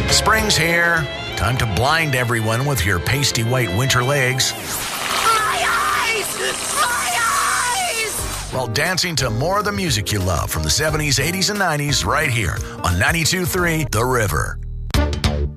Spring's here. Time to blind everyone with your pasty white winter legs. My eyes! My eyes! While dancing to more of the music you love from the 70s, 80s, and 90s right here on 92.3 The River.